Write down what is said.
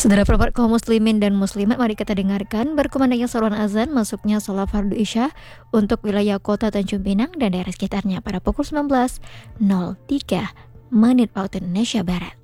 Saudara perempuan kaum muslimin dan muslimat, mari kita dengarkan berkumandangnya seruan azan masuknya sholat fardu isya untuk wilayah kota Tanjung Pinang dan daerah sekitarnya pada pukul 19.03 waktu Indonesia Barat.